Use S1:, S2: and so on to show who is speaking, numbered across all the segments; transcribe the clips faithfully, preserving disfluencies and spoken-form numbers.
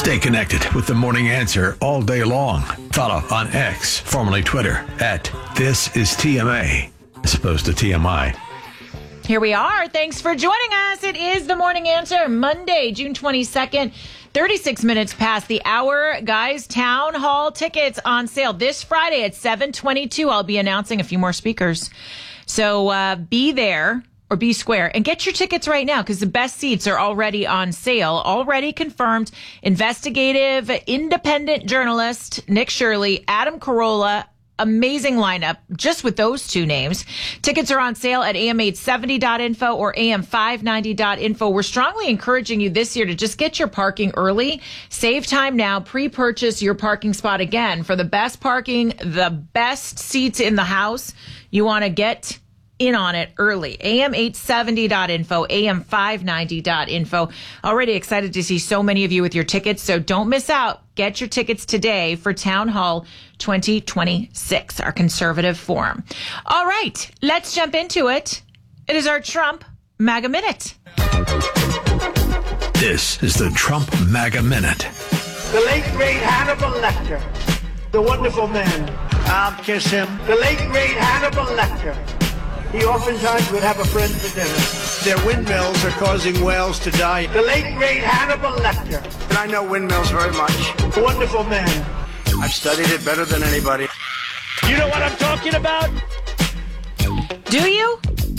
S1: Stay connected with The Morning Answer all day long. Follow on X, formerly Twitter, at This Is T M A, as opposed to T M I.
S2: Here we are. Thanks for joining us. It is The Morning Answer, Monday, June twenty-second, thirty-six minutes past the hour. Guys, Town Hall tickets on sale this Friday at seven twenty-two. I'll be announcing a few more speakers. So uh, be there. Or be square and get your tickets right now because the best seats are already on sale. Already confirmed. Investigative, independent journalist Nick Shirley, Adam Carolla. Amazing lineup just with those two names. Tickets are on sale at A M eight seventy dot info or A M five ninety dot info. We're strongly encouraging you this year to just get your parking early. Save time now. Pre-purchase your parking spot again for the best parking, the best seats in the house. You want to get in on it early. A M eight seventy dot info, A M five ninety dot info. Already excited to see so many of you with your tickets, so don't miss out. Get your tickets today for Town Hall twenty twenty-six, our conservative forum. All right, let's jump into it. It is our Trump MAGA Minute.
S1: This is the Trump MAGA Minute.
S3: The late, great Hannibal Lecter, the wonderful man. I'll kiss him. The late, great Hannibal Lecter. He oftentimes would have a friend for dinner. Their windmills are causing whales to die. The late, great Hannibal Lecter. And I know windmills very much. A wonderful man. I've studied it better than anybody. You know what I'm talking about?
S2: Do you?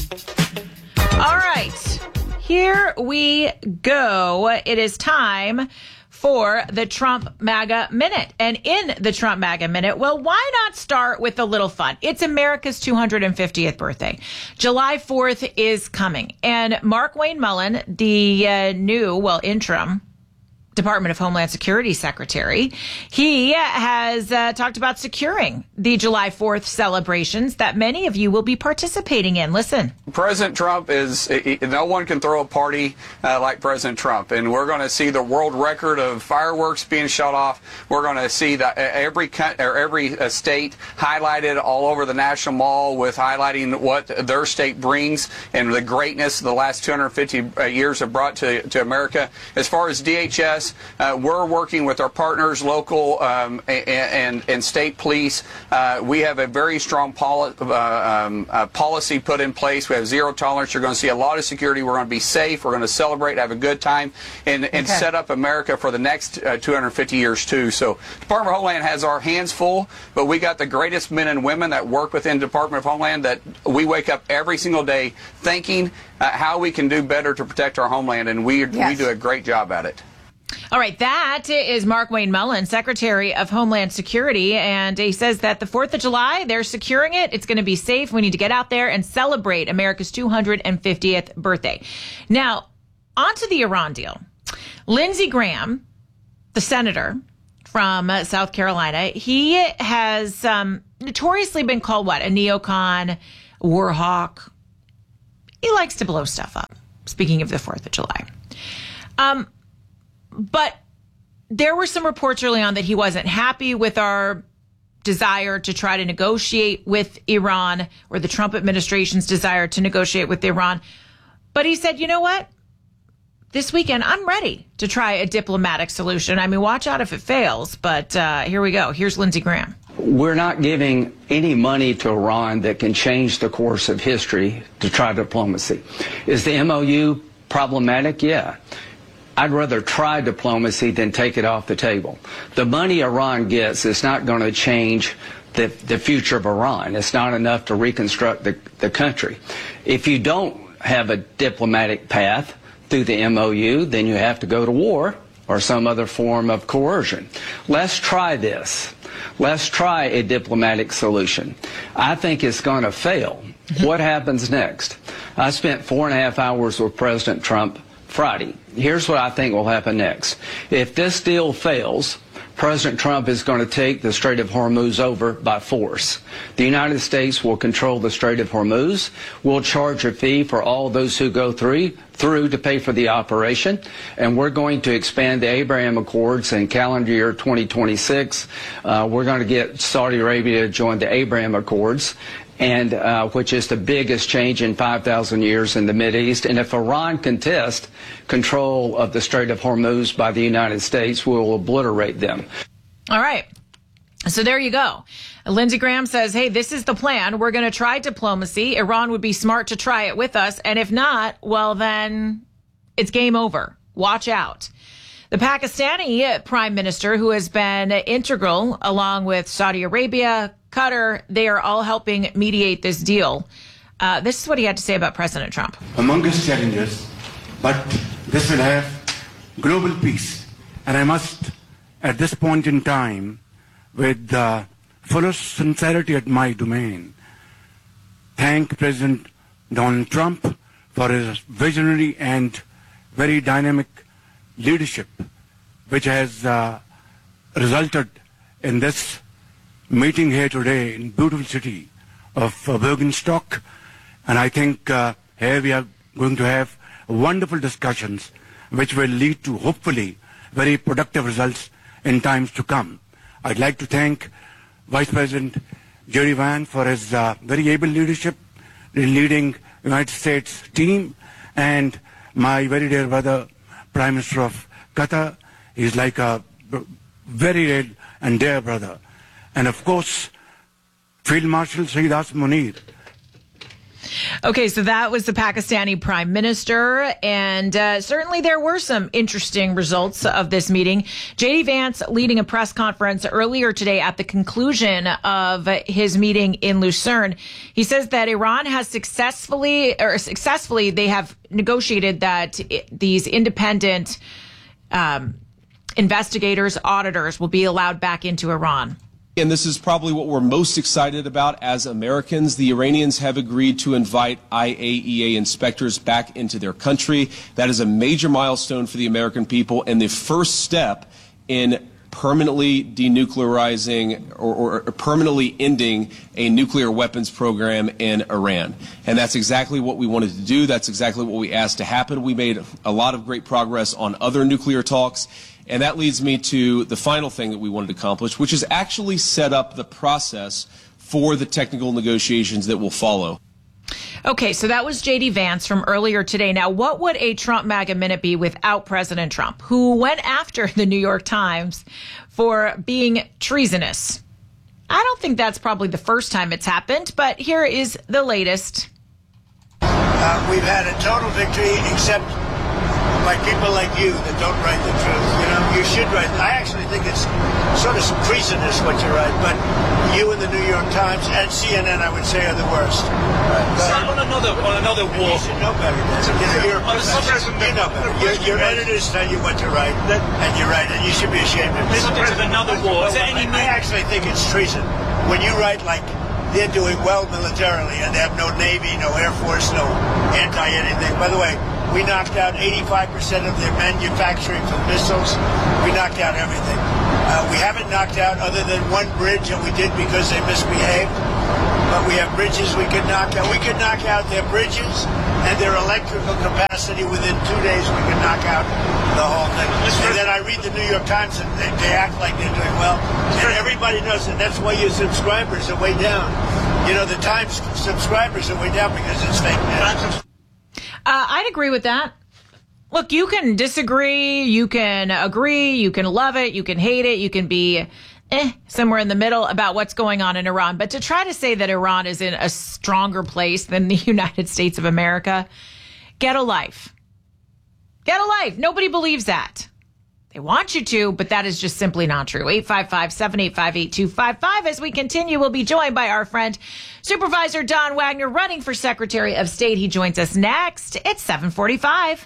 S2: All right. Here we go. It is time for the Trump MAGA Minute. And in the Trump MAGA Minute, well, why not start with a little fun? It's America's two hundred fiftieth birthday. July fourth is coming. And Mark Wayne Mullen, the uh, new, well, interim Department of Homeland Security Secretary, he has uh, talked about securing the July fourth celebrations that many of you will be participating in. Listen.
S4: President Trump is, no one can throw a party uh, like President Trump. And we're going to see the world record of fireworks being shot off. We're going to see the, every or every uh, state highlighted all over the National Mall with highlighting what their state brings and the greatness the last two hundred fifty years have brought to, to America. As far as D H S, Uh, we're working with our partners, local um, and, and, and state police. Uh, we have a very strong poli- uh, um, uh, policy put in place. We have zero tolerance. You're going to see a lot of security. We're going to be safe. We're going to celebrate, have a good time, and, and okay. set up America for the next uh, two hundred fifty years, too. So Department of Homeland has our hands full, but we got the greatest men and women that work within Department of Homeland that we wake up every single day thinking uh, how we can do better to protect our homeland, and we, yes. we do a great job at it.
S2: All right, that is Mark Wayne Mullen, Secretary of Homeland Security, and he says that the fourth of July, they're securing it. It's going to be safe. We need to get out there and celebrate America's two hundred fiftieth birthday. Now, on to the Iran deal. Lindsey Graham, the senator from uh, South Carolina, he has um, notoriously been called, what, a neocon, war hawk. He likes to blow stuff up, speaking of the fourth of July. Um... But there were some reports early on that he wasn't happy with our desire to try to negotiate with Iran, or the Trump administration's desire to negotiate with Iran. But he said, you know what? This weekend, I'm ready to try a diplomatic solution. I mean, watch out if it fails. But uh, here we go. Here's Lindsey Graham.
S5: We're not giving any money to Iran that can change the course of history to try diplomacy. Is the M O U problematic? Yeah. I'd rather try diplomacy than take it off the table. The money Iran gets is not going to change the, the future of Iran. It's not enough to reconstruct the, the country. If you don't have a diplomatic path through the M O U, then you have to go to war or some other form of coercion. Let's try this. Let's try a diplomatic solution. I think it's going to fail. What happens next? I spent four and a half hours with President Trump Friday. Here's what I think will happen next. If this deal fails, President Trump is going to take the Strait of Hormuz over by force. The United States will control the Strait of Hormuz. We'll charge a fee for all those who go through, through to pay for the operation. And we're going to expand the Abraham Accords in calendar year twenty twenty-six. Uh, we're going to get Saudi Arabia to join the Abraham Accords. and uh, which is the biggest change in five thousand years in the Mideast. And if Iran contests control of the Strait of Hormuz by the United States, we will obliterate them.
S2: All right. So there you go. Lindsey Graham says, hey, this is the plan. We're going to try diplomacy. Iran would be smart to try it with us. And if not, well, then it's game over. Watch out. The Pakistani prime minister, who has been integral along with Saudi Arabia, Qatar, they are all helping mediate this deal. Uh, this is what he had to say about President Trump.
S6: Among us challenges, but this will have global peace. And I must, at this point in time, with the fullest sincerity at my domain, thank President Donald Trump for his visionary and very dynamic leadership, which has uh, resulted in this meeting here today in beautiful city of uh, Bergenstock. And I think uh, here we are going to have wonderful discussions which will lead to hopefully very productive results in times to come. I'd like to thank Vice President J D Vance for his uh, very able leadership in leading United States team, and my very dear brother, Prime Minister of Qatar. He's like a very real and dear brother. And of course, Field Marshal Saeed Asim Munir.
S2: Okay, so that was the Pakistani prime minister, and uh, certainly there were some interesting results of this meeting. J D Vance leading a press conference earlier today at the conclusion of his meeting in Lucerne. He says that Iran has successfully, or successfully, they have negotiated that it, these independent um, investigators, auditors will be allowed back into Iran.
S7: And this is probably what we're most excited about as Americans. The Iranians have agreed to invite I A E A inspectors back into their country. That is a major milestone for the American people and the first step in permanently denuclearizing or, or permanently ending a nuclear weapons program in Iran. And that's exactly what we wanted to do. That's exactly what we asked to happen. We made a lot of great progress on other nuclear talks. And that leads me to the final thing that we wanted to accomplish, which is actually set up the process for the technical negotiations that will follow.
S2: Okay, so that was J D Vance from earlier today. Now, what would a Trump MAGA minute be without President Trump, who went after the New York Times for being treasonous? I don't think that's probably the first time it's happened, but here is the latest.
S3: Uh, we've had a total victory, except by people like you that don't write the truth. You know, you should write. I actually think it's sort of some treasonous what you write, but you and the New York Times and C N N, I would say, are the worst. Right.
S8: So on another on another war,
S3: you should know better. You know, you're a professional. You know better. Your, your editors tell you what to write, and you write it. You should be ashamed of it.
S8: Subject of another war. Is there any?
S3: I actually think it's treason when you write like they're doing well militarily and they have no Navy, no Air Force, no anti-anything. By the way, we knocked out eighty-five percent of their manufacturing for missiles. We knocked out everything. Uh, we haven't knocked out other than one bridge, and we did because they misbehaved. But we have bridges we could knock out. We could knock out their bridges and their electrical capacity within two days. We could knock out the whole thing. And then I read the New York Times, and they, they act like they're doing well. And everybody knows that. That's why your subscribers are way down. You know, the Times subscribers are way down because it's fake news.
S2: Uh, I'd agree with that. Look, you can disagree, you can agree, you can love it, you can hate it, you can be eh, somewhere in the middle about what's going on in Iran. But to try to say that Iran is in a stronger place than the United States of America, get a life. Get a life. Nobody believes that. They want you to, but that is just simply not true. eight five five, seven eight five, eight two five five. As we continue, we'll be joined by our friend, Supervisor Don Wagner, running for Secretary of State. He joins us next. It's seven forty-five.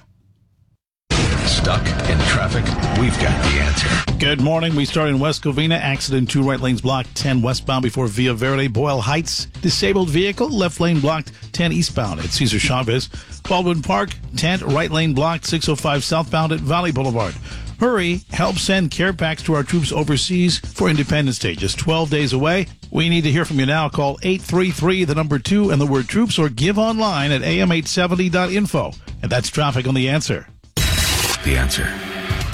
S1: Stuck in traffic? We've got the answer.
S9: Good morning. We start in West Covina. Accident, two right lanes blocked, ten westbound before Villa Verde, Boyle Heights. Disabled vehicle, left lane blocked, ten eastbound at Cesar Chavez. Baldwin Park, ten right lane blocked, six oh five southbound at Valley Boulevard. Hurry, help send care packs to our troops overseas for Independence Day. Just twelve days away. We need to hear from you now. Call eight three three, the number two, and the word troops, or give online at A M eight seventy dot info. And that's traffic on The Answer.
S1: The Answer.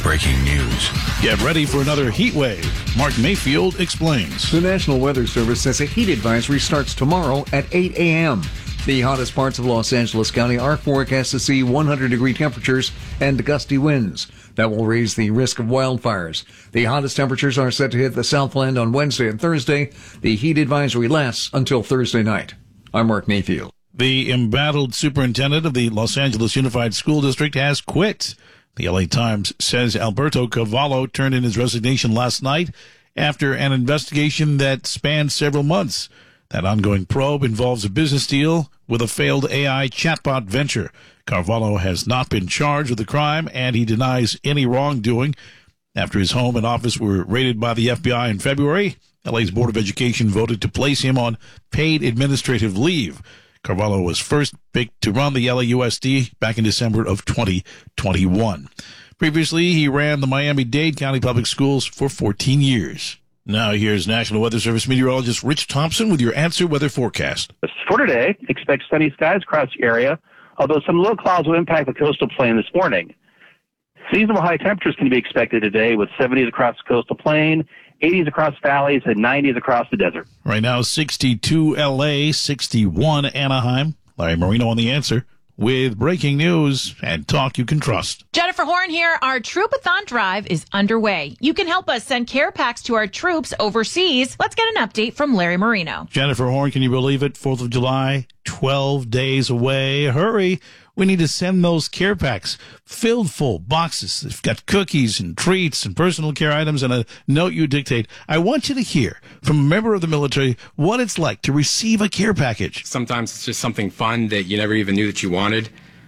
S1: breaking news.
S9: Get ready for another heat wave. Mark Mayfield explains.
S10: The National Weather Service says a heat advisory starts tomorrow at eight a.m. The hottest parts of Los Angeles County are forecast to see one hundred degree temperatures and gusty winds. That will raise the risk of wildfires. The hottest temperatures are set to hit the Southland on Wednesday and Thursday. The heat advisory lasts until Thursday night. I'm Mark Mayfield.
S9: The embattled superintendent of the Los Angeles Unified School District has quit. The L A Times says Alberto Cavallo turned in his resignation last night after an investigation that spanned several months. That ongoing probe involves a business deal with a failed A I chatbot venture. Carvalho has not been charged with the crime, and he denies any wrongdoing. After his home and office were raided by the F B I in February, L A's Board of Education voted to place him on paid administrative leave. Carvalho was first picked to run the L A U S D back in December of twenty twenty-one. Previously, he ran the Miami-Dade County Public Schools for fourteen years. Now here's National Weather Service meteorologist Rich Thompson with your answer weather forecast.
S11: For today, expect sunny skies across the area, although some low clouds will impact the coastal plain this morning. Seasonal high temperatures can be expected today with seventies across the coastal plain, eighties across valleys, and nineties across the desert.
S9: Right now, sixty-two L A, sixty-one Anaheim. Larry Marino on the answer with breaking news and talk you can trust.
S2: Jennifer Horn here. Our Troopathon drive is underway. You can help us send care packs to our troops overseas. Let's get an update from Larry Marino.
S9: Jennifer Horn, can you believe it? fourth of July, twelve days away. Hurry. We need to send those care packs filled full boxes. They've got cookies and treats and personal care items and a note you dictate. I want you to hear from a member of the military what it's like to receive a care package.
S12: Sometimes it's just something fun that you never even knew that you wanted.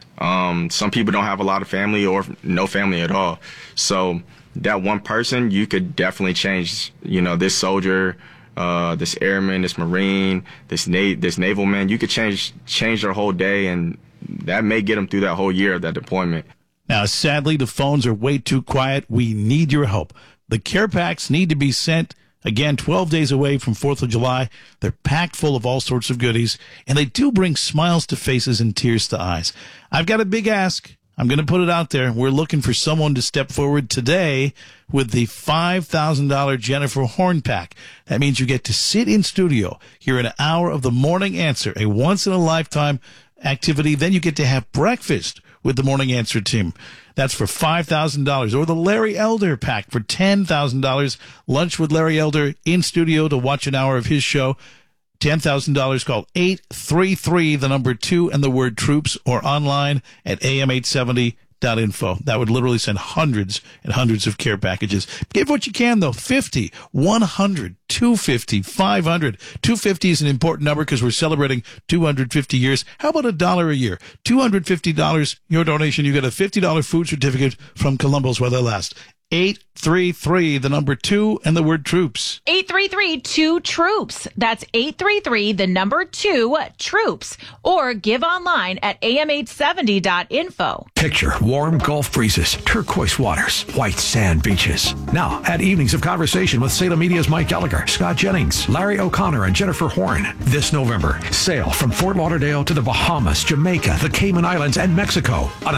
S12: Um, some people don't have a lot of family or no family at all. So that one person, you could definitely change, you know, this soldier, uh, this airman, this Marine, this na- this naval man. You could change change their whole day, and that may get them through that whole year of that deployment.
S9: Now, sadly, the phones are way too quiet. We need your help. The care packs need to be sent, again, twelve days away from fourth of July. They're packed full of all sorts of goodies, and they do bring smiles to faces and tears to eyes. I've got a big ask. I'm going to put it out there. We're looking for someone to step forward today with the five thousand dollars Jennifer Horn pack. That means you get to sit in studio, hear an hour of the Morning Answer, a once-in-a-lifetime activity. Then you get to have breakfast with the Morning Answer team. That's for five thousand dollars. Or the Larry Elder pack for ten thousand dollars. Lunch with Larry Elder in studio to watch an hour of his show. ten thousand dollars. Call eight three three, the number two, and the word troops, or online at A M eight seventy dot info. That would literally send hundreds and hundreds of care packages. Give what you can, though. fifty, one hundred, two fifty, five hundred. two fifty is an important number because we're celebrating two hundred fifty years. How about a dollar a year? two hundred fifty dollars, your donation. You get a fifty dollars food certificate from Columbus while they last. eight three three, the number two, and the word troops.
S2: eight three three, two, troops. That's eight three three, the number two, troops. Or give online at A M eight seventy dot info.
S1: Picture warm Gulf breezes, turquoise waters, white sand beaches. Now, add evenings of conversation with Salem Media's Mike Gallagher, Scott Jennings, Larry O'Connor, and Jennifer Horn. This November, sail from Fort Lauderdale to the Bahamas, Jamaica, the Cayman Islands, and Mexico on a